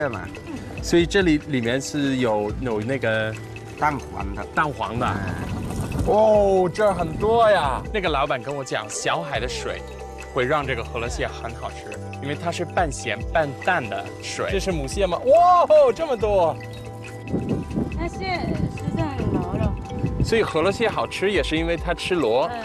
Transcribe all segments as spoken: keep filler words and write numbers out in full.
嘛， 所以这里里面是有有那个蛋黄的。 蛋黄的。哦，这儿很多呀。那个老板跟我讲，小海的水会让这个河螺蟹很好吃，因为它是半咸半淡的水。这是母蟹吗？哇哦，这么多！ 那蟹是在螺了。 所以河螺蟹好吃也是因为它吃螺。 嗯。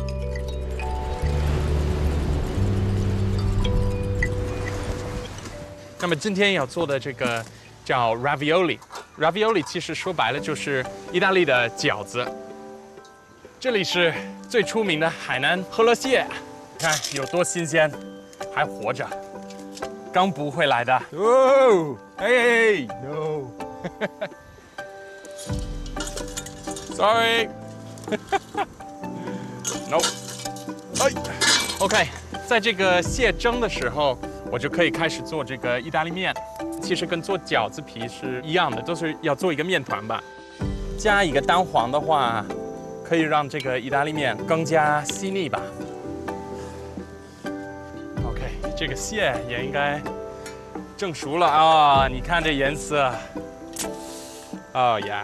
那么今天要做的这个叫 ravioli，ravioli 其实说白了就是意大利的饺子。这里是最出名的海南河螺蟹，看有多新鲜，还活着，刚捕回来的。哦，哎 ，no，sorry，no， 哎 ，OK， 在这个蟹蒸的时候。我就可以开始做这个意大利面，其实跟做饺子皮是一样的，都是要做一个面团吧。加一个蛋黄的话，可以让这个意大利面更加细腻吧。OK， 这个蟹也应该蒸熟了啊、哦！你看这颜色，哦呀，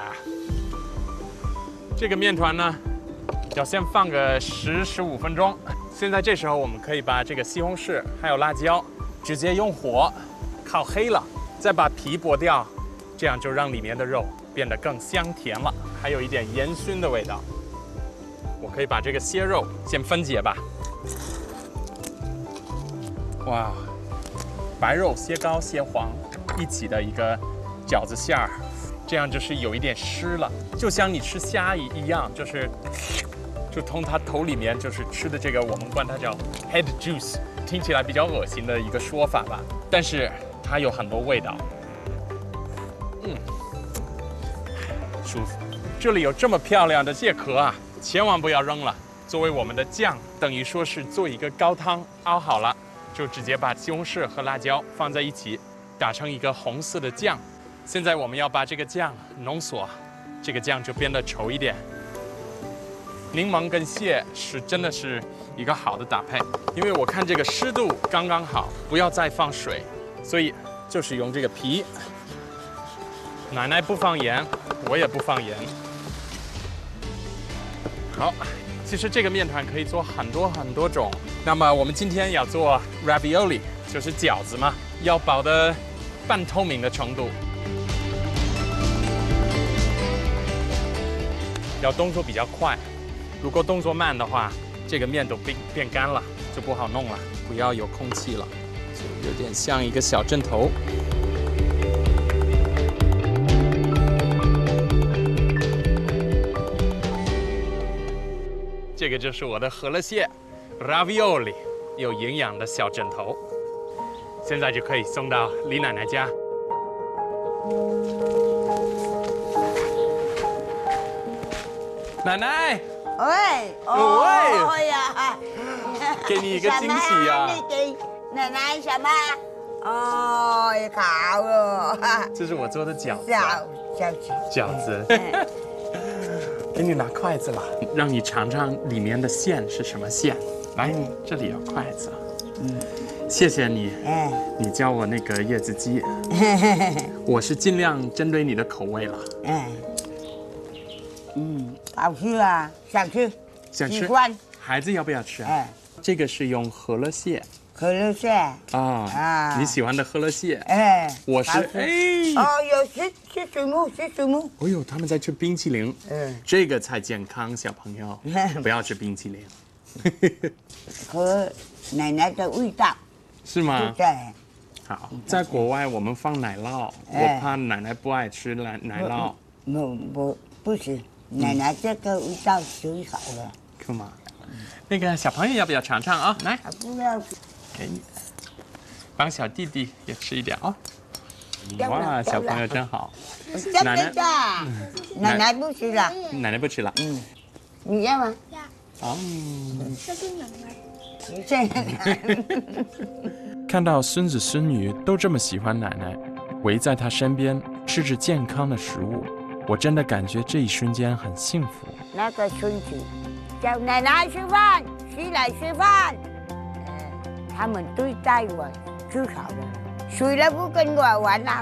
这个面团呢，要先放个十十五分钟。现在这时候我们可以把这个西红柿还有辣椒。直接用火烤黑了，再把皮剥掉，这样就让里面的肉变得更香甜了，还有一点烟熏的味道。我可以把这个蟹肉先分解吧。哇，白肉、蟹膏、蟹黄一起的一个饺子馅儿，这样就是有一点湿了，就像你吃虾一一样，就是就从它头里面就是吃的这个，我们管它叫 head juice。听起来比较恶心的一个说法吧，但是它有很多味道，嗯，舒服。这里有这么漂亮的蟹壳啊，千万不要扔了。作为我们的酱，等于说是做一个高汤，熬好了就直接把西红柿和辣椒放在一起，打成一个红色的酱。现在我们要把这个酱浓缩，这个酱就变得稠一点。柠檬跟蟹是真的是一个好的搭配，因为我看这个湿度刚刚好，不要再放水，所以就是用这个皮。奶奶不放盐，我也不放盐。好，其实这个面团可以做很多很多种。那么我们今天要做 ravioli， 就是饺子嘛，要包的半透明的程度，要动作比较快。如果动作慢的话，这个面都变变干了，就不好弄了。不要有空气了，就有点像一个小针头。这个就是我的河螺蟹 ravioli， 有营养的小枕头。现在就可以送到李奶奶家。奶奶。 喂， 哦哎呀， 给你一个惊喜呀！ 你给奶奶什么？哦，好了， 这是我做的饺子。 饺饺子。 饺子。给你拿筷子了，让你尝尝里面的馅是什么馅。来，这里有筷子。嗯，谢谢你。嗯，你教我那个叶子鸡，我是尽量针对你的口味了。 嗯。嗯，好吃啊，想吃， 想吃。 喜欢。 孩子要不要吃啊？哎，这个是用河螺蟹。 河螺蟹。 啊啊， 你喜欢的河螺蟹。 哎， 我是哎。 哦，有吃吃水母，吃水母。 哦呦，他们在吃冰淇淋。嗯，这个才健康，小朋友不要吃冰淇淋。 和奶奶的味道。 是吗？ 对。 好，在国外我们放奶酪，我怕奶奶不爱吃奶奶酪。 不不不行。奶奶这个味道最好了， 可嘛？那个小朋友要不要尝尝啊？来， 不要， 给你，帮小弟弟也吃一点啊。哇，小朋友真好。 奶奶，奶奶不吃了， 奶奶不吃了。嗯， 你要吗？ 要。 哦。 这是奶奶。 这个。 看到孙子孙女都这么喜欢奶奶，围在她身边吃着健康的食物。我真的感觉这一瞬间很幸福。 那个孙子叫奶奶吃饭，起来吃饭。呃，他们对待我最好了，谁都不跟我玩了。